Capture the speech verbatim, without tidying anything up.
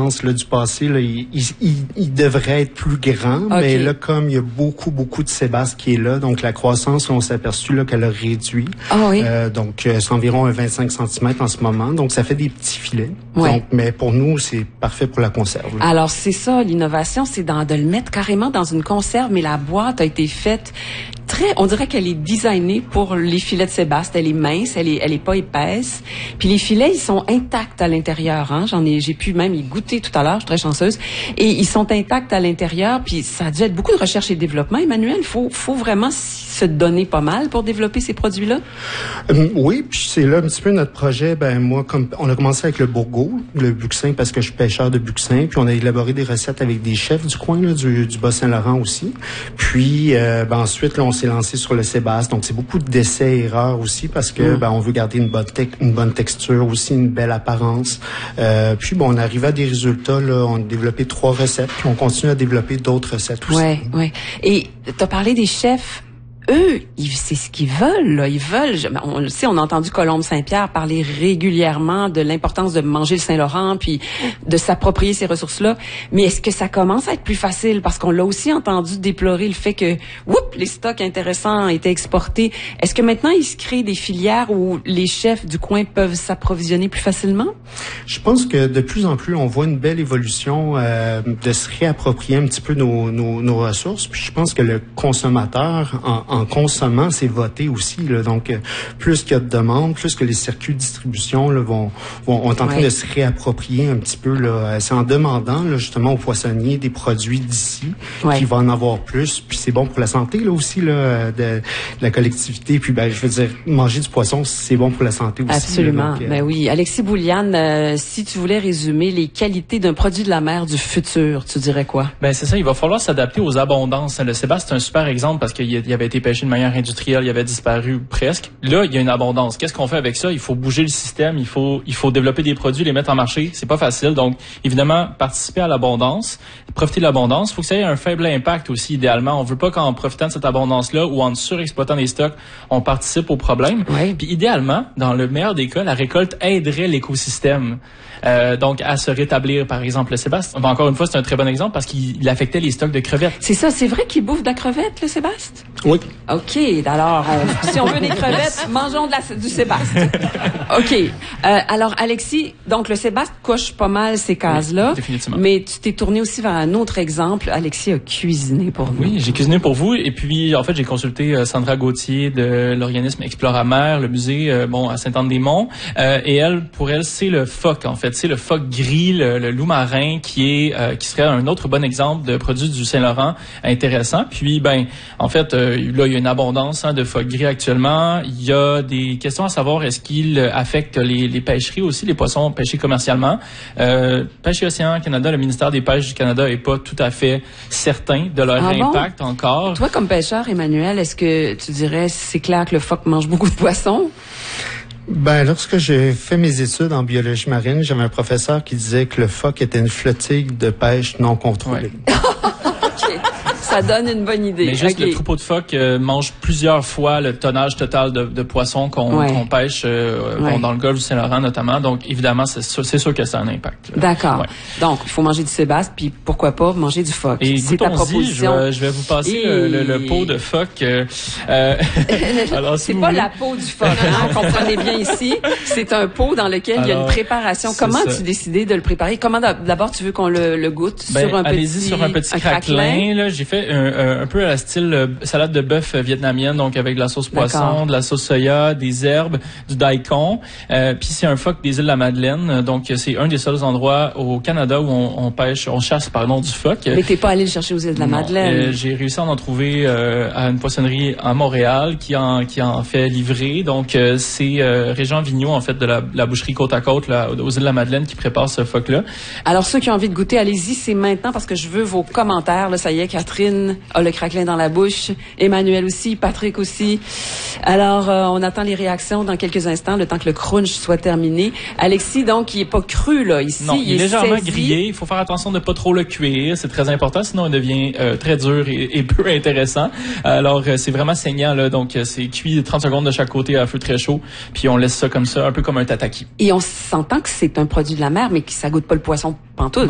croissance là, du passé, là, il, il, il devrait être plus grand, okay. mais là, comme il y a beaucoup, beaucoup de sébaste qui est là, donc la croissance, là, on s'est aperçu là, qu'elle a réduit. Oh, oui. euh, donc, euh, c'est environ un vingt-cinq centimètres en ce moment. Donc, ça fait des petits filets. Ouais. Donc, mais pour nous, c'est parfait pour la conserve. Là. Alors, c'est ça, l'innovation, c'est dans, de le mettre carrément dans une conserve, mais la boîte a été faite très, on dirait qu'elle est designée pour les filets de sébaste. Elle est mince, elle est, elle est pas épaisse. Puis les filets, ils sont intacts à l'intérieur. Hein. J'en ai, j'ai pu même y goûter tout à l'heure. Je suis très chanceuse. Et ils sont intacts à l'intérieur. Puis ça a dû être beaucoup de recherche et développement. Emmanuel, faut, faut vraiment se donner pas mal pour développer ces produits-là. Euh, oui, puis c'est là un petit peu notre projet. Ben moi, comme on a commencé avec le bourgau, le buxin, parce que je suis pêcheur de buxin. Puis on a élaboré des recettes avec des chefs du coin, là, du, du Bas-Saint-Laurent aussi. Puis euh, ben ensuite, là, on s'est lancé sur le sébaste. Donc, c'est beaucoup d'essais-erreurs aussi parce que, mmh. ben, on veut garder une bonne, te- une bonne texture, aussi une belle apparence. Euh, puis, bon, on arrive à des résultats, là. On a développé trois recettes, puis on continue à développer d'autres recettes aussi. Ouais, ouais. Et t'as parlé des chefs. Eux, ils, c'est ce qu'ils veulent, là. Ils veulent, on le sait, on a entendu Colombe Saint-Pierre parler régulièrement de l'importance de manger le Saint-Laurent puis de s'approprier ces ressources-là. Mais est-ce que ça commence à être plus facile? Parce qu'on l'a aussi entendu déplorer le fait que, oups, les stocks intéressants étaient exportés. Est-ce que maintenant, il se crée des filières où les chefs du coin peuvent s'approvisionner plus facilement? Je pense que de plus en plus, on voit une belle évolution euh, de se réapproprier un petit peu nos, nos, nos ressources. Puis je pense que le consommateur, en, en consommant, c'est voté aussi. Là. Donc, euh, plus qu'il y a de demandes, plus que les circuits de distribution là, vont, vont, vont être en train ouais. de se réapproprier un petit peu. Là. C'est en demandant là, justement aux poissonniers des produits d'ici ouais. qu'il va en avoir plus. Puis c'est bon pour la santé là aussi là, de, de la collectivité. Puis ben, je veux dire, manger du poisson, c'est bon pour la santé aussi. Absolument. Là, donc, euh... Ben oui. Alexis Bouliane, euh, si tu voulais résumer les qualités d'un produit de la mer du futur, tu dirais quoi? Ben c'est ça, il va falloir s'adapter aux abondances. Le sébaste, c'est un super exemple parce qu'il y avait été pêché de manière industrielle, il avait disparu presque. Là, il y a une abondance. Qu'est-ce qu'on fait avec ça? Il faut bouger le système, il faut il faut développer des produits, les mettre en marché. C'est pas facile. Donc, évidemment, participer à l'abondance, profiter de l'abondance. Il faut que ça ait un faible impact aussi, idéalement. On veut pas qu'en profitant de cette abondance-là ou en surexploitant des stocks, on participe au problème. Oui. Puis idéalement, dans le meilleur des cas, la récolte aiderait l'écosystème. Euh, donc, à se rétablir, par exemple, le sébaste. Ben, encore une fois, c'est un très bon exemple parce qu'il affectait les stocks de crevettes. C'est ça, c'est vrai qu'il bouffe de la crevette, le sébaste? Oui. OK, alors, on, si on veut des crevettes, mangeons de la, du sébaste. OK. Euh, alors, Alexis, donc le sébaste coche pas mal ces cases-là. Oui, définitivement. Mais tu t'es tourné aussi vers un autre exemple. Alexis a cuisiné pour nous. Oui, j'ai cuisiné pour vous. Et puis, en fait, j'ai consulté euh, Sandra Gauthier de l'organisme Exploramer, le musée, euh, bon, à Sainte-Anne-des-Monts. Euh, et elle, pour elle, c'est le phoque, en fait. C'est le phoque gris, le, le loup marin, qui est, euh, qui serait un autre bon exemple de produit du Saint-Laurent intéressant. Puis, ben, en fait, euh, là, il y a une abondance hein, de phoque gris actuellement. Il y a des questions à savoir, est-ce qu'il affecte les, les pêcheries aussi, les poissons pêchés commercialement. Euh, Pêche et Océan Canada, le ministère des Pêches du Canada est pas tout à fait certain de leur ah impact bon? encore. Toi, comme pêcheur, Emmanuel, est-ce que tu dirais, c'est clair que le phoque mange beaucoup de poissons? Ben, lorsque j'ai fait mes études en biologie marine, j'avais un professeur qui disait que le phoque était une flottille de pêche non contrôlée. Ouais. OK. Ça donne une bonne idée. Mais juste okay. le troupeau de phoques euh, mange plusieurs fois le tonnage total de, de poissons qu'on, ouais. qu'on pêche euh, ouais. bon, dans le golfe du Saint-Laurent notamment. Donc, évidemment, c'est sûr, c'est sûr que ça a un impact. Là. D'accord. Ouais. Donc, il faut manger du sébaste, puis pourquoi pas manger du phoque. Et c'est ta proposition. Je vais, je vais vous passer Et... le, le, le pot de phoque. Euh, alors, si c'est pas voulez... la peau du phoque, hein, comprenez bien ici. C'est un pot dans lequel alors, il y a une préparation. Comment as-tu décidé de le préparer? Comment d'abord tu veux qu'on le, le goûte? Ben, sur un allez-y petit, sur un petit un craquelin. craquelin. Là, j'ai fait un, un peu à la style euh, salade de bœuf vietnamienne, donc avec de la sauce poisson, D'accord. de la sauce soya, des herbes, du daikon. Euh, Puis c'est un phoque des îles de la Madeleine, donc c'est un des seuls endroits au Canada où on, on pêche, on chasse pardon du phoque. Mais t'es pas allé le chercher aux îles de la non, Madeleine. Euh, j'ai réussi à en trouver euh, à une poissonnerie à Montréal qui en qui en fait livrer. Donc euh, c'est euh, Régent Vigneault en fait de la, la boucherie côte à côte là, aux îles de la Madeleine qui prépare ce phoque là. Alors ceux qui ont envie de goûter, allez-y, c'est maintenant parce que je veux vos commentaires. Là, ça y est, Catherine a le craquelin dans la bouche, Emmanuel aussi, Patrick aussi. Alors euh, on attend les réactions dans quelques instants, le temps que le crunch soit terminé. Alexis, donc il est pas cru là ici, non, il, il est, est légèrement saisi. grillé. Il faut faire attention de pas trop le cuire, c'est très important, sinon il devient euh, très dur et, et peu intéressant. Alors euh, c'est vraiment saignant là, donc euh, c'est cuit trente secondes de chaque côté à feu très chaud, puis on laisse ça comme ça, un peu comme un tataki. Et on s'entend que c'est un produit de la mer, mais que ça goûte pas le poisson pantoute.